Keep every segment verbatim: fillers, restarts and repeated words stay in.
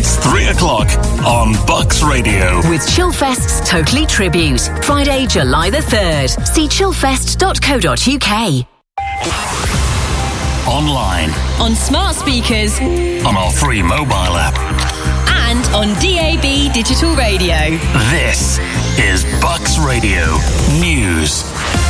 It's three o'clock on Bucks Radio. With Chillfest's Totally Tribute. Friday, July the third. See chillfest dot co dot uk. Online. On smart speakers. On our free mobile app. And on D A B digital radio. This is Bucks Radio News.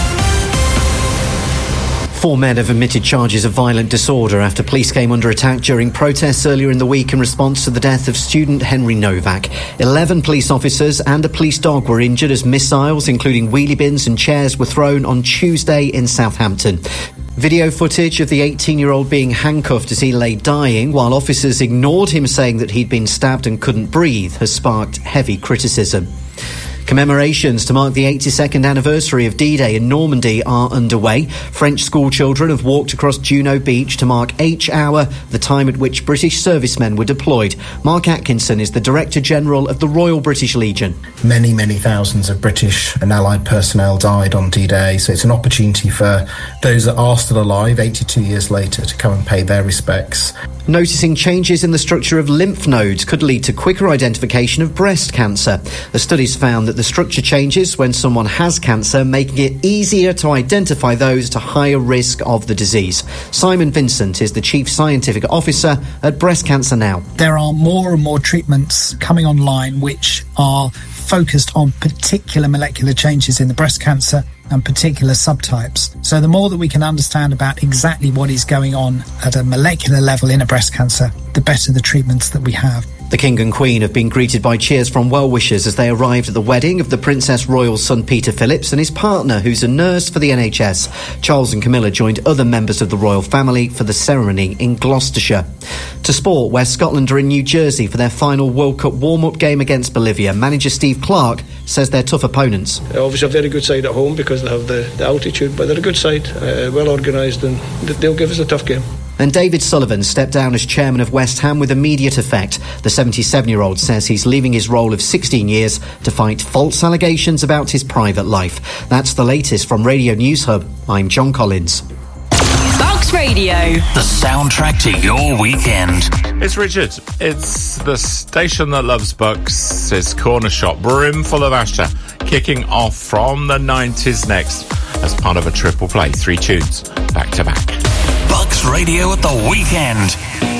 Four men have admitted charges of violent disorder after police came under attack during protests earlier in the week in response to the death of student Henry Novak. Eleven police officers and a police dog were injured as missiles, including wheelie bins and chairs, were thrown on Tuesday in Southampton. Video footage of the eighteen-year-old being handcuffed as he lay dying while officers ignored him saying that he'd been stabbed and couldn't breathe has sparked heavy criticism. Commemorations to mark the eighty-second anniversary of D-Day in Normandy are underway. French school children have walked across Juno Beach to mark H Hour, the time at which British servicemen were deployed. Mark Atkinson is the Director General of the Royal British Legion. Many, many thousands of British and Allied personnel died on D-Day, so it's an opportunity for those that are still alive eighty-two years later to come and pay their respects. Noticing changes in the structure of lymph nodes could lead to quicker identification of breast cancer. The studies found that the structure changes when someone has cancer, making it easier to identify those at a higher risk of the disease. Simon Vincent is the Chief Scientific Officer at Breast Cancer Now. There are more and more treatments coming online which are focused on particular molecular changes in the breast cancer and particular subtypes. So the more that we can understand about exactly what is going on at a molecular level in a breast cancer, the better the treatments that we have. The King and Queen have been greeted by cheers from well-wishers as they arrived at the wedding of the Princess Royal's son Peter Phillips and his partner, who's a nurse for the N H S. Charles and Camilla joined other members of the royal family for the ceremony in Gloucestershire. To sport, where Scotland are in New Jersey for their final World Cup warm-up game against Bolivia. Manager Steve Clarke says they're tough opponents. Obviously a very good side at home because they have the, the altitude, but they're a good side, uh, well organised, and they'll give us a tough game. And David Sullivan stepped down as chairman of West Ham with immediate effect. The seventy-seven-year-old says he's leaving his role of sixteen years to fight false allegations about his private life. That's the latest from Radio News Hub. I'm John Collins. Bucks Radio. The soundtrack to your weekend. It's Richard. It's the station that loves Bucks. It's Corner Shop, brimful of Asher, kicking off from the nineties next as part of a triple play. Three tunes back to back. Bucks Radio at the weekend.